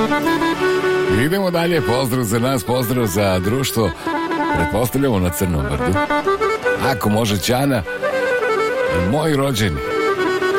Idemo dalje, pozdrav za nas, pozdrav za društvo. Pretpostavljamo na Crnom brdu. Ako može Ćana, moj rođeni.